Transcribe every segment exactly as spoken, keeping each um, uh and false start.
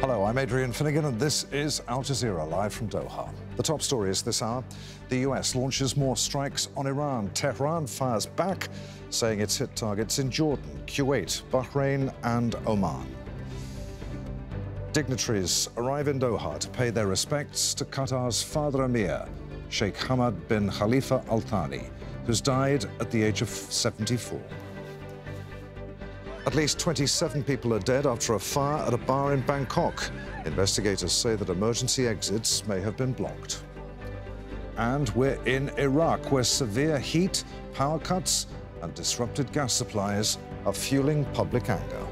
Hello, I'm Adrian Finnegan, and this is Al Jazeera, live from Doha. The top story is this hour. The U S launches more strikes on Iran. Tehran fires back, saying it's hit targets in Jordan, Kuwait, Bahrain and Oman. Dignitaries arrive in Doha to pay their respects to Qatar's father emir, Sheikh Hamad bin Khalifa Al Thani, who's died at the age of seventy-four. At least twenty-seven people are dead after a fire at a bar in Bangkok. Investigators say that emergency exits may have been blocked. And we're in Iraq, where severe heat, power cuts and disrupted gas supplies are fueling public anger.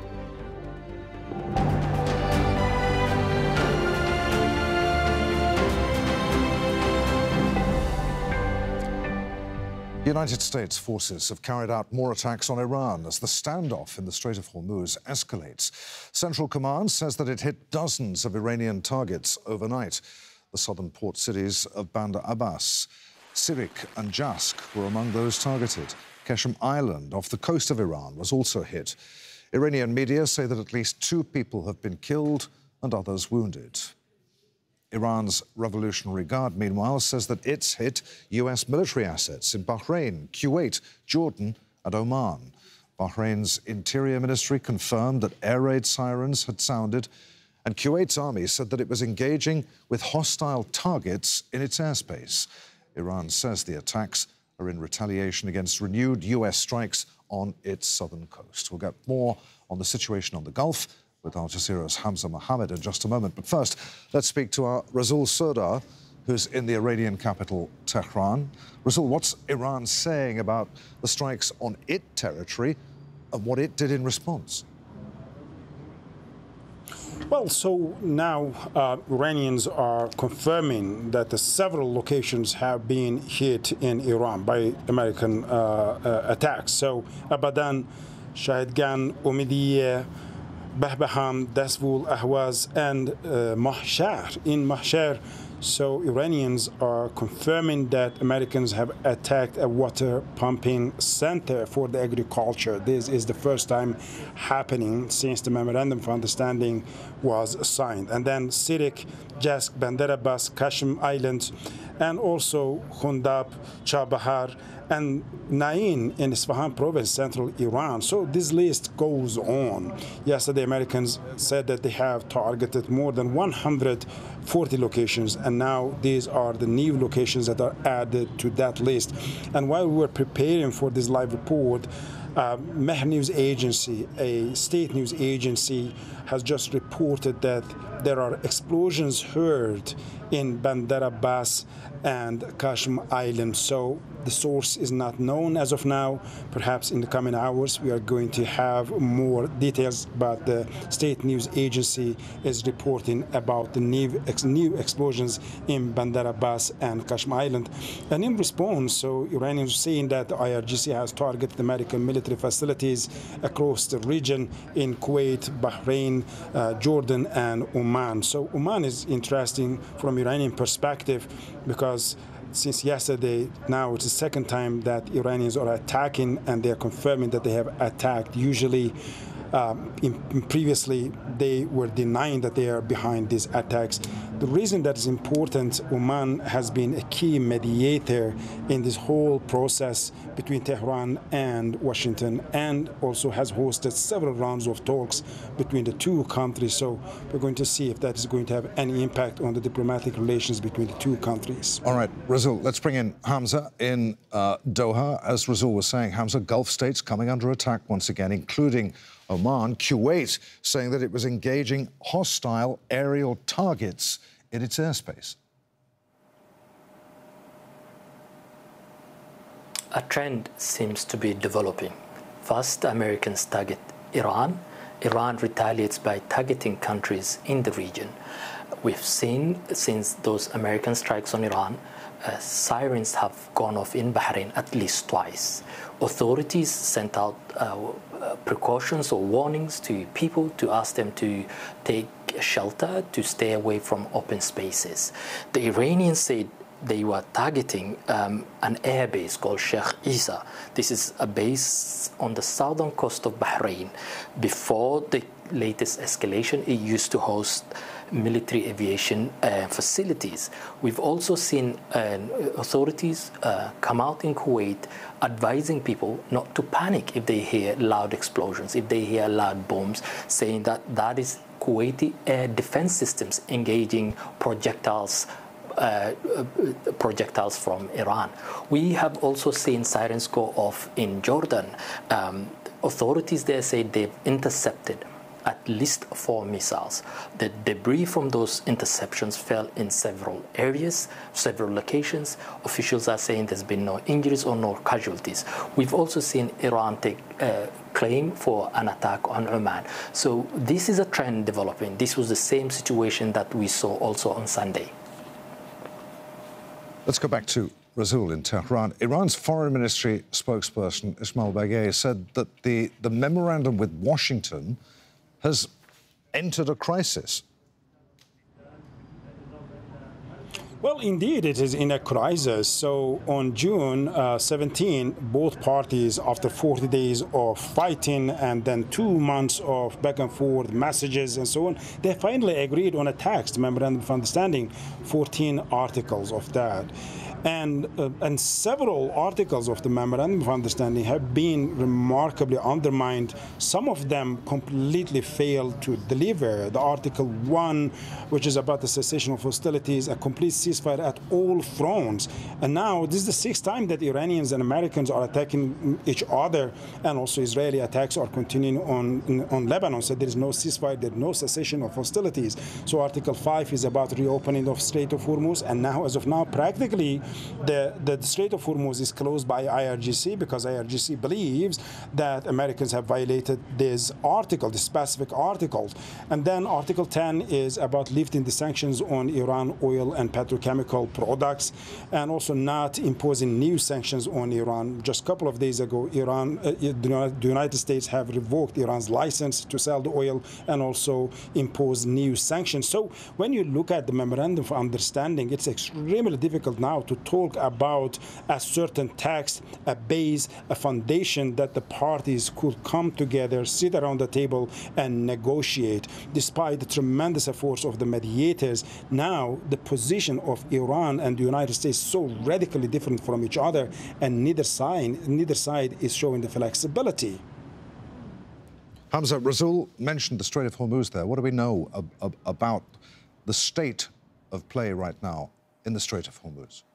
United States forces have carried out more attacks on Iran as the standoff in the Strait of Hormuz escalates. Central Command says that it hit dozens of Iranian targets overnight. The southern port cities of Bandar Abbas, Sirik and Jask were among those targeted. Qeshm Island off the coast of Iran was also hit. Iranian media say that at least two people have been killed and others wounded. Iran's Revolutionary Guard, meanwhile, says that it's hit U S military assets in Bahrain, Kuwait, Jordan and Oman. Bahrain's Interior Ministry confirmed that air raid sirens had sounded, and Kuwait's army said that it was engaging with hostile targets in its airspace. Iran says the attacks are in retaliation against renewed U S strikes on its southern coast. We'll get more on the situation on the Gulf with Al Jazeera's Hamza Mohammed in just a moment. But first, let's speak to our Rasul Surdar, who's in the Iranian capital, Tehran. Rasul, what's Iran saying about the strikes on its territory and what it did in response? Well, so now uh, Iranians are confirming that the several locations have been hit in Iran by American uh, uh, attacks. So Abadan, Shahidgan, Umidiye, Bahbaham, Dasvul, Ahwaz, and uh, Mahshar. In Mahshar, so Iranians are confirming that Americans have attacked a water pumping center for the agriculture. This is the first time happening since the memorandum of understanding was signed. And then Sirik, Jask, Bandar Abbas, Qeshm Island, and also Khundab, Chabahar, and Nain in Isfahan province, central Iran. So this list goes on. Yesterday, Americans said that they have targeted more than one hundred forty locations, and now these are the new locations that are added to that list. And while we were preparing for this live report, Uh, Mehr News Agency, a state news agency, has just reported that there are explosions heard in Bandar Abbas and Qeshm Island. So the source is not known as of now. Perhaps in the coming hours we are going to have more details, but the state news agency is reporting about the new, ex new explosions in Bandar Abbas and Qeshm Island. And in response, so Iranians are saying that the I R G C has targeted American military facilities across the region in Kuwait, Bahrain, uh, Jordan and Oman. So Oman is interesting from Iranian perspective because since yesterday, now it's the second time that Iranians are attacking, and they are confirming that they have attacked. Usually, um, in, in previously, they were denying that they are behind these attacks. The reason that is important, Oman has been a key mediator in this whole process between Tehran and Washington, and also has hosted several rounds of talks between the two countries. So we're going to see if that is going to have any impact on the diplomatic relations between the two countries. All right, Rasul, let's bring in Hamza in uh, Doha. As Rasul was saying, Hamza, Gulf states coming under attack once again, including Oman. Kuwait saying that it was engaging hostile aerial targets in its airspace. A trend seems to be developing. First, Americans target Iran. Iran retaliates by targeting countries in the region. We've seen, since those American strikes on Iran, uh, sirens have gone off in Bahrain at least twice. Authorities sent out uh, uh, precautions or warnings to people to ask them to take shelter, to stay away from open spaces. The Iranians said they were targeting um, an air base called Sheikh Isa. This is a base on the southern coast of Bahrain. Before the latest escalation, it used to host military aviation uh, facilities. We've also seen uh, authorities uh, come out in Kuwait advising people not to panic if they hear loud explosions, if they hear loud bombs, saying that that is Kuwaiti air defense systems engaging projectiles Uh, projectiles from Iran. We have also seen sirens go off in Jordan. Um, authorities there say they've intercepted at least four missiles. The debris from those interceptions fell in several areas, several locations. Officials are saying there's been no injuries or no casualties. We've also seen Iran take uh, claim for an attack on Oman. So this is a trend developing. This was the same situation that we saw also on Sunday. Let's go back to Rasool in Tehran. Iran's foreign ministry spokesperson Ismail Baghei said that the, the memorandum with Washington has entered a crisis. Well, indeed, it is in a crisis. So on June uh, seventeenth, both parties, after forty days of fighting and then two months of back and forth messages and so on, they finally agreed on a text, memorandum of understanding, fourteen articles of that. And, uh, and several articles of the Memorandum of Understanding have been remarkably undermined. Some of them completely failed to deliver. The Article one, which is about the cessation of hostilities, a complete ceasefire at all fronts. And now this is the sixth time that Iranians and Americans are attacking each other, and also Israeli attacks are continuing on, on Lebanon. So there is no ceasefire, there is no cessation of hostilities. So Article five is about reopening of Strait of Hormuz, and now, as of now, practically, The, the Strait of Hormuz is closed by I R G C because I R G C believes that Americans have violated this article, the specific articles. And then Article ten is about lifting the sanctions on Iran oil and petrochemical products, and also not imposing new sanctions on Iran. Just a couple of days ago, Iran, uh, the United States have revoked Iran's license to sell the oil and also imposed new sanctions. So when you look at the Memorandum of Understanding, it's extremely difficult now to talk about a certain text, a base, a foundation that the parties could come together, sit around the table and negotiate. Despite the tremendous efforts of the mediators, now the position of Iran and the United States is so radically different from each other, and neither side, neither side is showing the flexibility. Hamza, Rasool mentioned the Strait of Hormuz there. What do we know ab ab about the state of play right now in the Strait of Hormuz?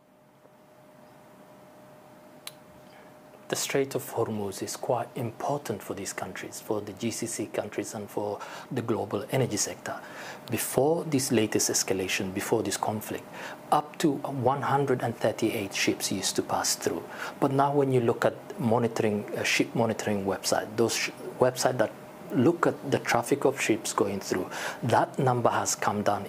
The Strait of Hormuz is quite important for these countries, for the G C C countries and for the global energy sector. Before this latest escalation, before this conflict, up to one hundred thirty-eight ships used to pass through. But now when you look at monitoring, uh, ship monitoring website, those sh websites that look at the traffic of ships going through, that number has come down